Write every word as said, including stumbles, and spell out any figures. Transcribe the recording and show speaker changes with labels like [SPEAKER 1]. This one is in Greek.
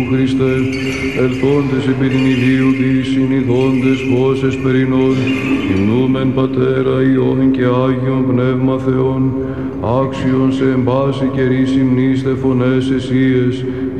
[SPEAKER 1] Χριστέ, ελθόντες επί την ηλίου δι συνειδώντες πως εσπερινών, υμνούμεν Πατέρα Υιόν και Άγιον Πνεύμα Θεόν, άξιον σε εμπάση καιρή συμνήστε φωνές εσίες,